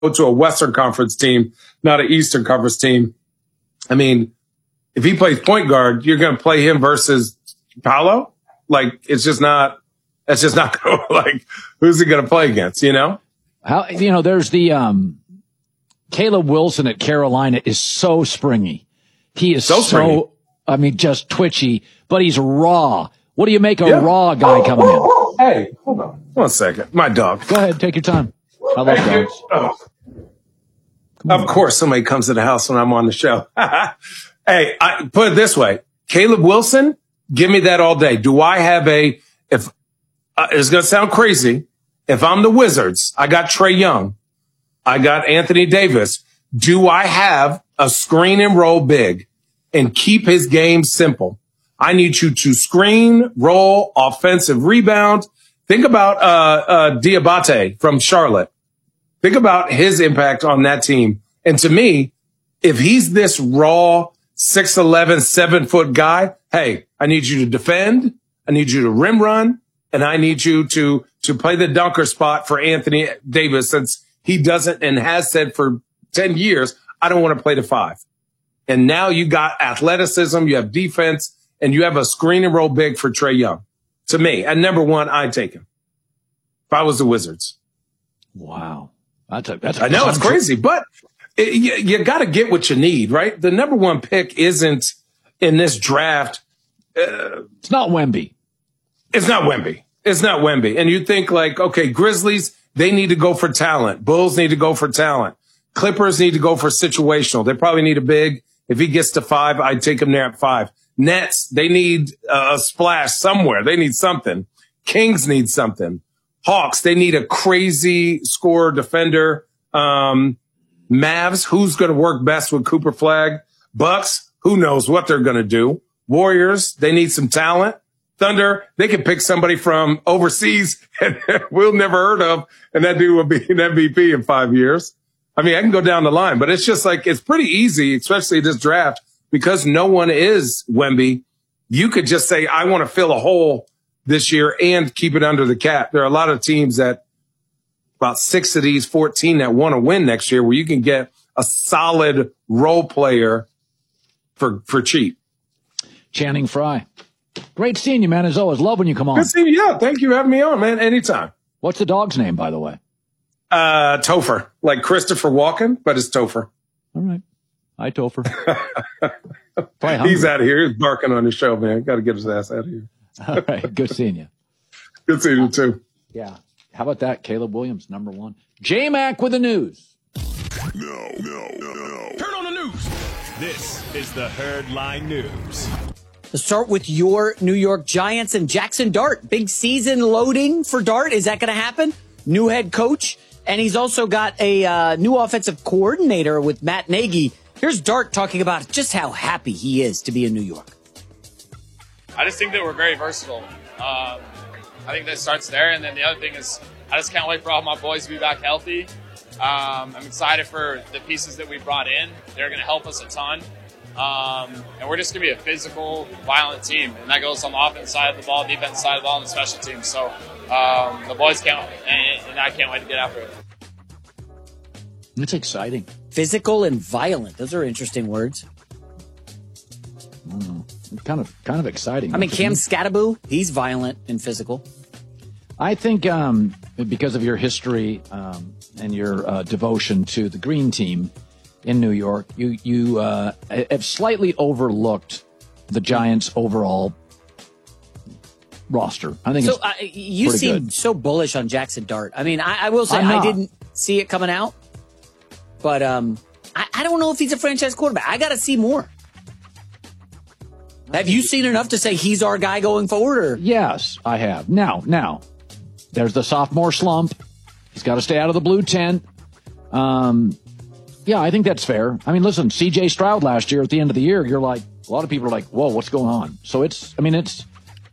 to a Western Conference team, not an Eastern Conference team. I mean, if he plays point guard, you're going to play him versus Paolo? Like, that's just not like, who's he going to play against, you know? There's the, Caleb Wilson at Carolina is so springy. He is so springy. Just twitchy, but he's raw. What do you make a raw guy coming in? Hey, hold on 1 second. My dog. Go ahead. Take your time. I love dogs. Of course, somebody comes to the house when I'm on the show. Hey, I put it this way. Caleb Wilson, give me that all day. Do I have it's going to sound crazy. If I'm the Wizards, I got Trae Young. I got Anthony Davis. Do I have a screen and roll big and keep his game simple? I need you to screen, roll, offensive rebound. Think about Diabate from Charlotte. Think about his impact on that team. And to me, if he's this raw 6'11", 7-foot guy, hey, I need you to defend. I need you to rim run. And I need you to play the dunker spot for Anthony Davis, since he doesn't and has said for 10 years, I don't want to play the 5. And now you got athleticism, you have defense, and you have a screen and roll big for Trae Young. To me, at number 1, I'd take him if I was the Wizards. Wow. I know it's crazy, but you got to get what you need, right? The number 1 pick isn't in this draft. It's not Wemby. It's not Wemby. And you think like, okay, Grizzlies, they need to go for talent. Bulls need to go for talent. Clippers need to go for situational. They probably need a big. If he gets to 5, I'd take him there at 5. Nets, they need a splash somewhere. They need something. Kings need something. Hawks, they need a crazy scorer defender. Mavs, who's going to work best with Cooper Flagg? Bucks, who knows what they're going to do? Warriors, they need some talent. Thunder, they can pick somebody from overseas and we'll never heard of, and that dude will be an MVP in 5 years. I mean, I can go down the line, but it's just like, it's pretty easy, especially this draft, because no one is Wemby. You could just say, I want to fill a hole this year and keep it under the cap. There are a lot of teams that, about 6 of these 14 that want to win next year, where you can get a solid role player for cheap. Channing Frye. Great seeing you, man, as always. Love when you come on. Good seeing you. Yeah, thank you for having me on, man. Anytime. What's the dog's name, by the way? Topher. Like Christopher Walken, but it's Topher. All right. Hi, Topher. He's out of here. He's barking on the show, man. Got to get his ass out of here. All right. Good seeing you. Good seeing you, too. Yeah. How about that? Caleb Williams, number 1. J-Mac with the news. No. Turn on the news. This is the Herdline News. Let's start with your New York Giants and Jackson Dart. Big season loading for Dart. Is that going to happen? New head coach. And he's also got a new offensive coordinator with Matt Nagy. Here's Dart talking about just how happy he is to be in New York. I just think that we're very versatile. I think that starts there. And then the other thing is I just can't wait for all my boys to be back healthy. I'm excited for the pieces that we brought in. They're going to help us a ton. And we're just going to be a physical, violent team. And that goes on the offense side of the ball, defense side of the ball, and the special teams. So the boys can't, and I can't wait to get after it. It's exciting. Physical and violent. Those are interesting words. Kind of exciting. I mean, Cam Skattebo, he's violent and physical. I think because of your history and your devotion to the Green Team in New York, you have slightly overlooked the Giants' overall roster. I think so. You seem so bullish on Jackson Dart. I mean, I will say I didn't see it coming out, but I don't know if he's a franchise quarterback. I got to see more. Have you seen enough to say he's our guy going forward? Or? Yes, I have. Now, there's the sophomore slump. He's got to stay out of the blue tent. Yeah, I think that's fair. I mean, listen, C.J. Stroud last year at the end of the year, you're like, a lot of people are like, whoa, what's going on? So Jaden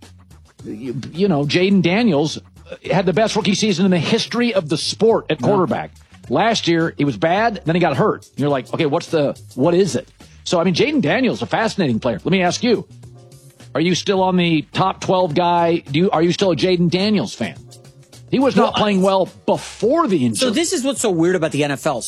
Daniels had the best rookie season in the history of the sport at quarterback. Last year, he was bad, then he got hurt. And you're like, okay, what is it? So, I mean, Jaden Daniels is a fascinating player. Let me ask you, are you still on the top 12 guy? Are you still a Jaden Daniels fan? He was not playing well before the injury. So this is what's so weird about the NFL.